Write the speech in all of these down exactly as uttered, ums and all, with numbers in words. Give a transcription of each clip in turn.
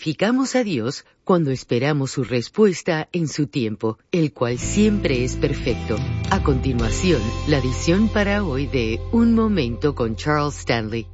glorificamos a Dios cuando esperamos su respuesta en su tiempo, el cual siempre es perfecto. A continuación, la edición para hoy de Un Momento con Charles Stanley.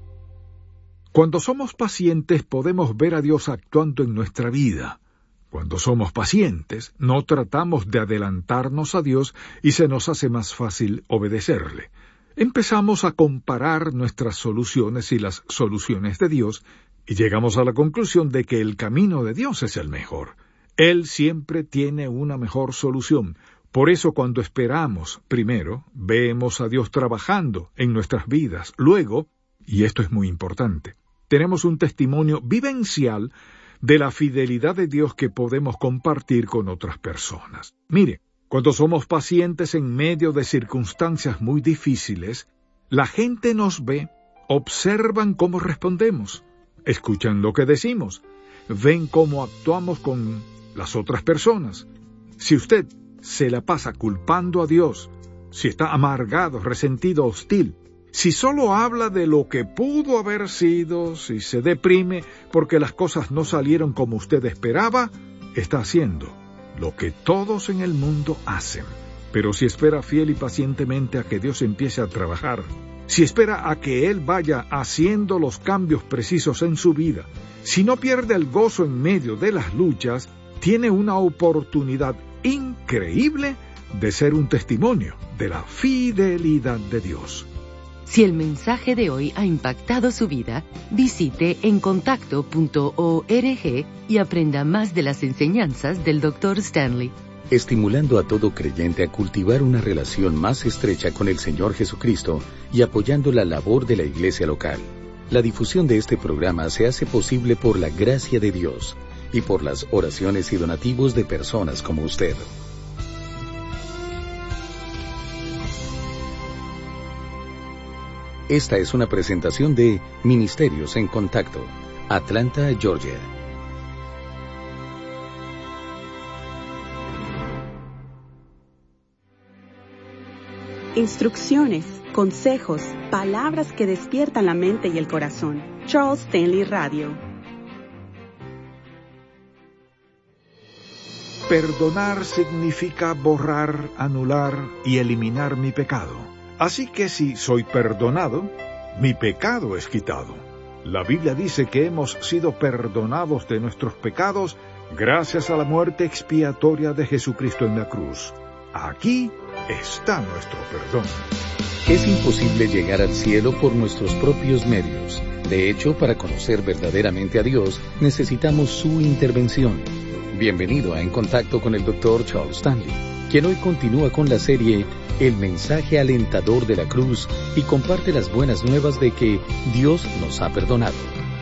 Cuando somos pacientes podemos ver a Dios actuando en nuestra vida. Cuando somos pacientes, no tratamos de adelantarnos a Dios y se nos hace más fácil obedecerle. Empezamos a comparar nuestras soluciones y las soluciones de Dios y llegamos a la conclusión de que el camino de Dios es el mejor. Él siempre tiene una mejor solución. Por eso cuando esperamos, primero, vemos a Dios trabajando en nuestras vidas. Luego, y esto es muy importante, tenemos un testimonio vivencial de la fidelidad de Dios que podemos compartir con otras personas. Mire, cuando somos pacientes en medio de circunstancias muy difíciles, la gente nos ve, observan cómo respondemos, escuchan lo que decimos, ven cómo actuamos con las otras personas. Si usted se la pasa culpando a Dios, si está amargado, resentido, hostil, si solo habla de lo que pudo haber sido, si se deprime porque las cosas no salieron como usted esperaba, está haciendo lo que todos en el mundo hacen. Pero si espera fiel y pacientemente a que Dios empiece a trabajar, si espera a que Él vaya haciendo los cambios precisos en su vida, si no pierde el gozo en medio de las luchas, tiene una oportunidad increíble de ser un testimonio de la fidelidad de Dios. Si el mensaje de hoy ha impactado su vida, visite encontacto punto org y aprenda más de las enseñanzas del doctor Stanley. Estimulando a todo creyente a cultivar una relación más estrecha con el Señor Jesucristo y apoyando la labor de la iglesia local. La difusión de este programa se hace posible por la gracia de Dios y por las oraciones y donativos de personas como usted. Esta es una presentación de Ministerios en Contacto, Atlanta, Georgia. Instrucciones, consejos, palabras que despiertan la mente y el corazón. Charles Stanley Radio. Perdonar significa borrar, anular y eliminar mi pecado. Así que si soy perdonado, mi pecado es quitado. La Biblia dice que hemos sido perdonados de nuestros pecados gracias a la muerte expiatoria de Jesucristo en la cruz. Aquí está nuestro perdón. Es imposible llegar al cielo por nuestros propios medios. De hecho, para conocer verdaderamente a Dios, necesitamos su intervención. Bienvenido a En Contacto con el doctor Charles Stanley, quien hoy continúa con la serie El mensaje alentador de la cruz y comparte las buenas nuevas de que Dios nos ha perdonado.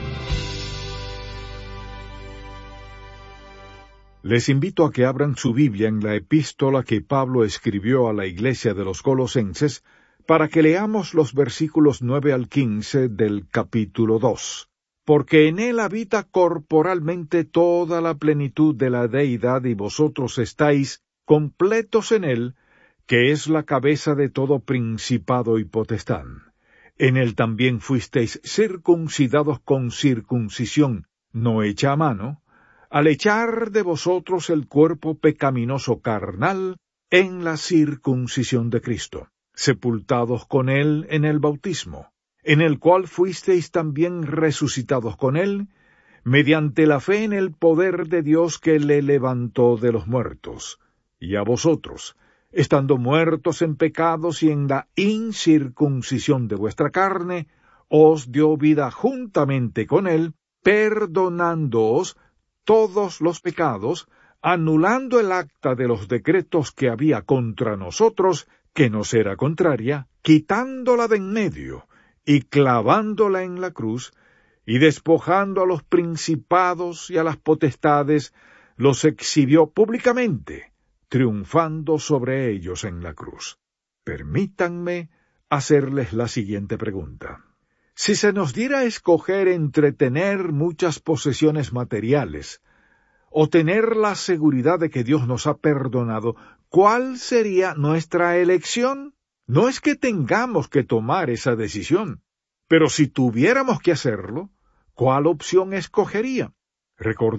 Les invito a que abran su Biblia en la epístola que Pablo escribió a la iglesia de los Colosenses para que leamos los versículos nueve al quince del capítulo dos. Porque en él habita corporalmente toda la plenitud de la deidad y vosotros estáis completos en él, que es la cabeza de todo principado y potestad. En él también fuisteis circuncidados con circuncisión no hecha a mano, al echar de vosotros el cuerpo pecaminoso carnal en la circuncisión de Cristo, sepultados con él en el bautismo, en el cual fuisteis también resucitados con él, mediante la fe en el poder de Dios que le levantó de los muertos, y a vosotros, estando muertos en pecados y en la incircuncisión de vuestra carne, os dio vida juntamente con él, perdonándoos todos los pecados, anulando el acta de los decretos que había contra nosotros, que nos era contraria, quitándola de en medio, y clavándola en la cruz, y despojando a los principados y a las potestades, los exhibió públicamente, triunfando sobre ellos en la cruz. Permítanme hacerles la siguiente pregunta. Si se nos diera a escoger entre tener muchas posesiones materiales o tener la seguridad de que Dios nos ha perdonado, ¿cuál sería nuestra elección? No es que tengamos que tomar esa decisión, pero si tuviéramos que hacerlo, ¿cuál opción escogería? Recordemos